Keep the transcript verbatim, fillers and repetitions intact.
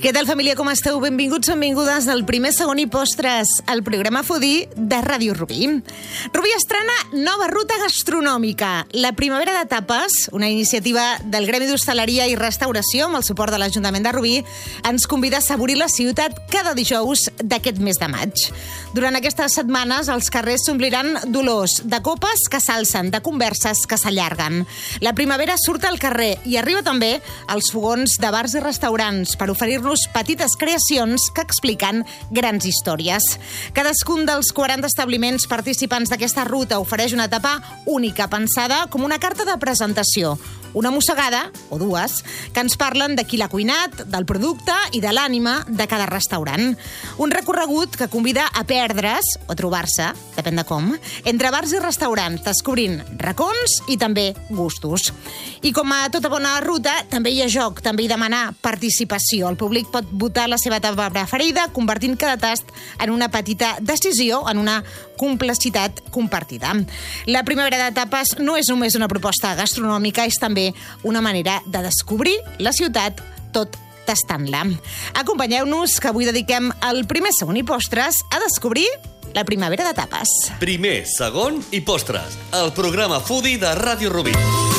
Què tal, família, com esteu? Benvinguts, benvingudes al primer, segon i postres, el programa Foodie de Ràdio Rubí. Rubí estrena nova ruta gastronòmica, la Primavera de Tapes, una iniciativa del Gremi d'Hostaleria i Restauració amb el suport de l'Ajuntament de Rubí, ens convida a assaborir la ciutat cada dijous d'aquest mes de maig. Durant aquestes setmanes, els carrers s'ompliran d'olors, de copes que s'alcen, de converses que s'allarguen. La primavera surt al carrer i arriba també als fogons de bars i restaurants per oferir-nos petites creacions que expliquen grans històries. Cadascun dels quaranta establiments participants d'aquesta ruta ofereix una etapa única, pensada com una carta de presentació, una mossegada, o dues, que ens parlen de qui l'ha cuinat, del producte i de l'ànima de cada restaurant. Un recorregut que convida a perdre's, o trobar-se, depèn de com, entre bars i restaurants, descobrint racons i també gustos. I com a tota bona ruta, també hi ha joc, també hi demanar participació. El públic pot votar la seva etapa preferida, convertint cada tast en una petita decisió, en una complicitat compartida. La Primavera de Tapes no és només una proposta gastronòmica, és també una manera de descobrir la ciutat tot tastant-la. Acompanyeu-nos, que avui dediquem el primer, segon i postres a descobrir la Primavera de Tapes. Primer, segon i postres, el programa Foodie de Ràdio Rubí.